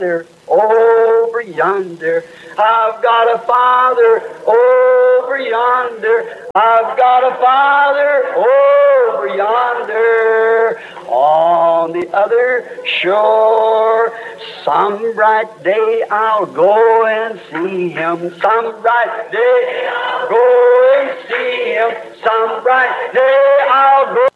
Father over yonder. I've got a Father over yonder. I've got a Father over yonder. On the other shore, some bright day I'll go and see Him. Some bright day I'll go and see Him. Some bright day I'll go